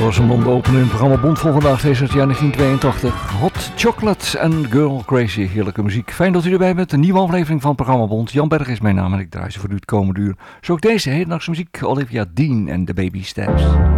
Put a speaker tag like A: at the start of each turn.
A: was een blonde opener in het programma Bond van vandaag. Deze uit het jaar 1982. Hot Chocolate en Girl Crazy. Heerlijke muziek. Fijn dat u erbij bent. Een nieuwe aflevering van het programma Bond. Jan Berg is mijn naam en ik draai ze voor u het komende uur. Zo ook deze hedendaagse muziek. Olivia Dean en de Baby Steps.